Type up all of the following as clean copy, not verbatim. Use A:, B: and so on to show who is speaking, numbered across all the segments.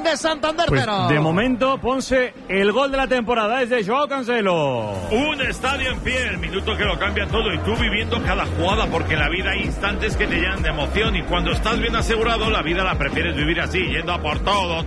A: de Santander,
B: pues,
A: pero...
B: de momento, Ponce, el gol de la temporada es de Joao Cancelo.
C: Un estadio en pie, el minuto que lo cambia todo, y tú viviendo cada jugada, porque en la vida hay instantes que te llenan de emoción, y cuando estás bien asegurado, la vida la prefieres vivir así, yendo a por todo.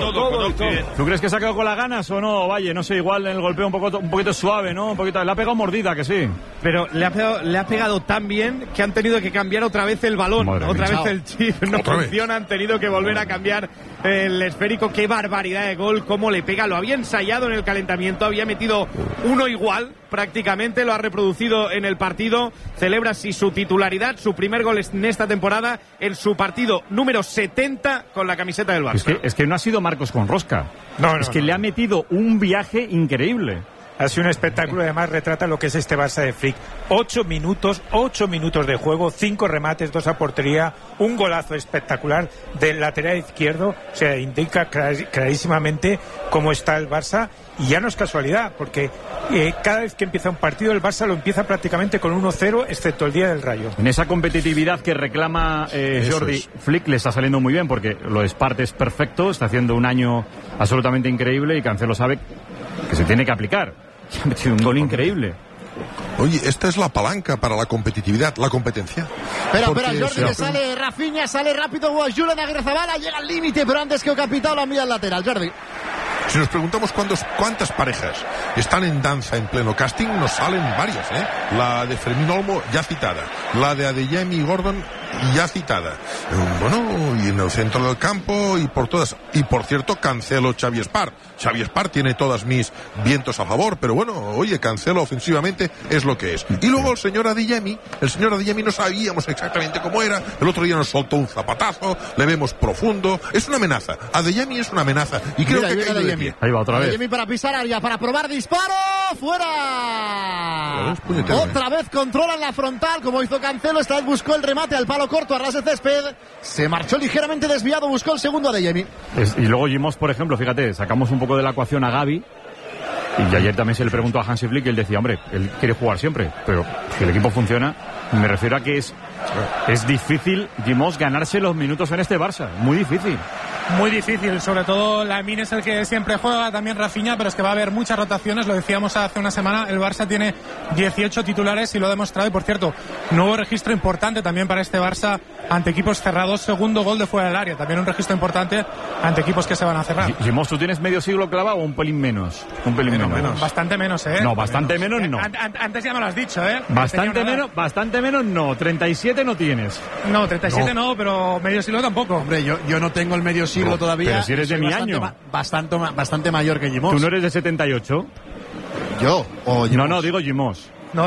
B: ¿Tú crees que se ha quedado con las ganas o no, Valle? No sé, igual en el golpeo un poquito suave, ¿no? Le ha pegado mordida, que sí.
D: Pero le ha pegado tan bien que han tenido que cambiar otra vez el balón. Otra vez el chip no funciona, han tenido que volver a cambiar el esférico. Qué barbaridad de gol, cómo le pega. Lo había ensayado en el calentamiento, había metido uno igual prácticamente, lo ha reproducido en el partido. Celebra así su titularidad, su primer gol en esta temporada, en su partido número 70 con la camiseta del Barça.
B: Es que no ha sido Marcos con rosca. Le ha metido un viaje increíble.
E: Ha sido un espectáculo, además retrata lo que es este Barça de Flick. 8 minutos de juego, 5 remates, 2 a portería, un golazo espectacular del lateral izquierdo. O sea, indica clarísimamente cómo está el Barça. Y ya no es casualidad, porque cada vez que empieza un partido, el Barça lo empieza prácticamente con 1-0, excepto el día del Rayo.
B: En esa competitividad que reclama Jordi, Flick le está saliendo muy bien, porque lo de Espart es perfecto, está haciendo un año absolutamente increíble, y Cancelo sabe que se tiene que aplicar. Ha metido un gol increíble.
F: Oye, esta es la palanca para la competitividad, la competencia.
A: Espera, Jordi, que sale Rafinha, sale rápido Julen Agrezabala, llega al límite, pero antes que Capitao la envía al lateral. Jordi.
F: Si nos preguntamos cuántas parejas están en danza en pleno casting, nos salen varias, ¿eh? La de Fermín Olmo, ya citada. La de Adeyemi y Gordon, ya citada. Bueno, y en el centro del campo y por todas. Y por cierto, Cancelo, Xavi Espart. Xavi Espart tiene todas mis vientos a favor, pero bueno, oye, Cancelo ofensivamente es lo que es. Y luego el señor Adeyemi no sabíamos exactamente cómo era. El otro día nos soltó un zapatazo, le vemos profundo. Es una amenaza. Adeyemi es una amenaza. Y creo que ha caído de pie.
B: Ahí va otra vez.
A: Adeyemi para pisar área, para probar disparo. ¡Fuera! Otra vez controlan la frontal, como hizo Cancelo. Esta vez buscó el remate al palo corto, a ras de césped. Se marchó ligeramente desviado, buscó el segundo Adeyemi.
B: Y luego Gimos, por ejemplo, fíjate, sacamos un poco de la ecuación a Gavi. Y ayer también se le preguntó a Hansi Flick y él decía, hombre, él quiere jugar siempre, pero si el equipo funciona, me refiero a que es difícil, Gimos, ganarse los minutos en este Barça. Muy difícil.
G: Muy difícil, sobre todo Lamine es el que siempre juega, también Rafinha, pero es que va a haber muchas rotaciones, lo decíamos hace una semana, el Barça tiene 18 titulares y lo ha demostrado, y por cierto, nuevo registro importante también para este Barça ante equipos cerrados, segundo gol de fuera del área, también un registro importante ante equipos que se van a cerrar.
B: Gimos, ¿tú tienes medio siglo clavado o un pelín menos? Un pelín menos.
G: Bastante menos, ¿eh?
B: No, bastante menos no.
G: Antes ya me lo has dicho, ¿eh?
B: Bastante menos no, 37 no tienes.
G: No, 37 no, pero medio siglo tampoco.
A: Hombre, yo no tengo el medio siglo todavía.
B: Pero si eres de mi año.
A: Bastante mayor que Gimos.
B: ¿Tú no eres de 78?
A: ¿Yo? ¿O Gimos?
B: No, digo Gimos.
G: No,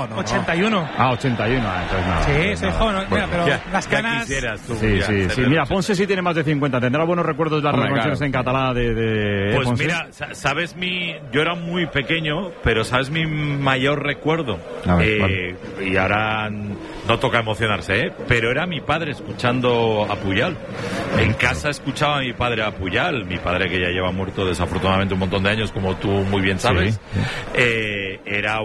G: 81.
B: Ah, 81. Entonces no.
G: Sí, soy joven. Mira, pero las canas...
C: Tú,
B: sí. Mira, Ponce sí tiene más de 50. Tendrá buenos recuerdos de las renovaciones en catalán de
C: Pues
B: Ponce.
C: mira, ¿sabes yo era muy pequeño, pero ¿sabes mi mayor recuerdo?
B: Vale.
C: Y ahora no toca emocionarse, pero era mi padre escuchando a Puyal. En casa escuchaba a mi padre a Puyal, mi padre que ya lleva muerto desafortunadamente un montón de años, como tú muy bien sabes. Sí. Era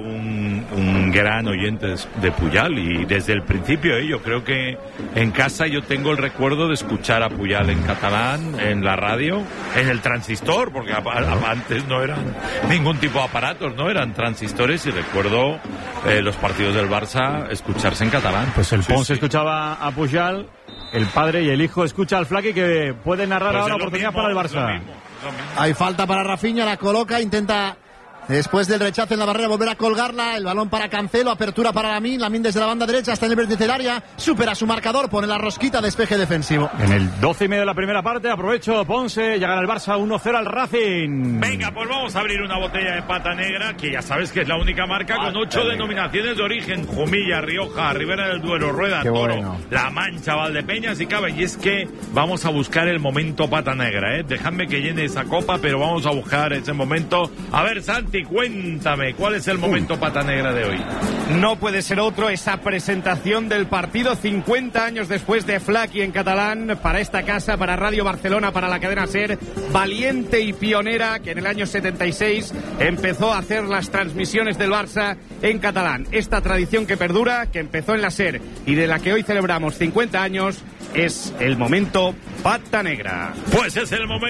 C: un gran oyente de Puyal, y desde el principio yo creo que en casa yo tengo el recuerdo de escuchar a Puyal en catalán, en la radio, en el transistor, porque antes no eran ningún tipo de aparatos, no eran transistores, y recuerdo los partidos del Barça escucharse en catalán.
B: Pues el Ponce escuchaba a Puyal, el padre y el hijo escucha al Flaqui, que puede narrar ahora la oportunidad para el Barça.
A: Hay falta para Rafinha, la coloca, intenta Después del rechazo en la barrera, volver a colgarla. El balón para Cancelo, apertura para Lamine desde la banda derecha hasta en el vértice del área. Supera su marcador, pone la rosquita, despeje defensivo.
B: En el 12:30 de la primera parte, aprovecho Ponce, ya gana el Barça 1-0 al Racing.
C: Venga, pues vamos a abrir una botella de pata negra, que ya sabes que es la única marca con 8 denominaciones de origen: Jumilla, Rioja, Ribera del Duero, Rueda, Toro, bueno, La Mancha, Valdepeñas y Cava. Y es que vamos a buscar el momento pata negra, ¿eh? Dejadme que llene esa copa, pero vamos a buscar ese momento. A ver, Santi, cuéntame, ¿cuál es el momento pata negra de hoy?
D: No puede ser otro, esa presentación del partido 50 años después de Flaqui en catalán, para esta casa, para Radio Barcelona, para la cadena SER, valiente y pionera, que en el año 76 empezó a hacer las transmisiones del Barça en catalán. Esta tradición que perdura, que empezó en la SER y de la que hoy celebramos 50 años, es el momento pata negra.
C: Pues es el momento